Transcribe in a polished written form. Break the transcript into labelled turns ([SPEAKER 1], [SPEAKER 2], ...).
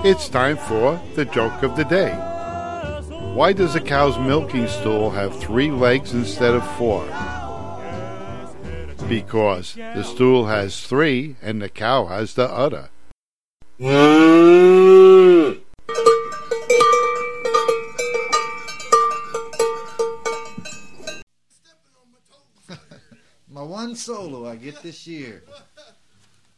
[SPEAKER 1] It's time for the joke of the day. Why does a cow's milking stool have 3 legs instead of 4? Because the stool has 3 and the cow has the udder.
[SPEAKER 2] My one solo I get this year.